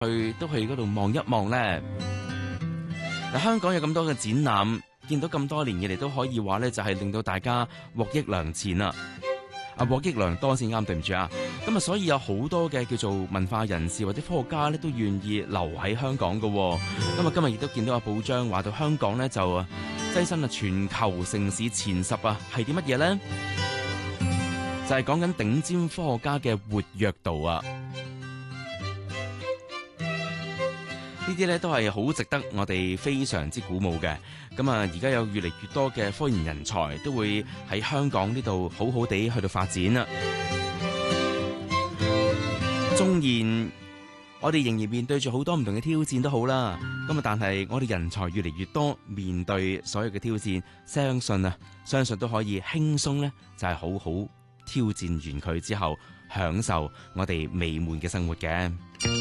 都去嗰度望一望呢？嗱，香港有咁多嘅展覽，見到咁多年以嚟都可以話呢，就係令到大家獲益良淺啦。獲益良多先啱，對唔住啊！咁啊，所以有好多嘅叫做文化人士或者科學家咧，都願意留喺香港嘅。咁啊，今日亦都見到個報章話到香港咧就躋身全球城市前10啊，係啲乜嘢咧？就係講緊頂尖科學家嘅活躍度啊！呢啲咧都係好值得我哋非常之鼓舞嘅。咁啊，而家有越嚟越多嘅科研人才都會喺香港呢度好好地去到發展啦。縱然我哋仍然面對住好多唔同嘅挑戰都好啦，咁啊，但係我哋人才越嚟越多，面對所有嘅挑戰，相信都可以輕鬆咧，就係好好挑戰完佢之後，享受我哋美滿嘅生活嘅。